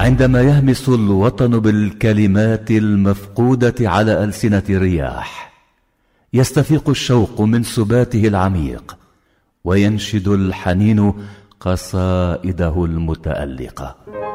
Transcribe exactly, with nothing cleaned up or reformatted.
وعندما يهمس الوطن بالكلمات المفقودة على ألسنة الرياح يستفيق الشوق من سباته العميق وينشد الحنين قصائده المتألقة.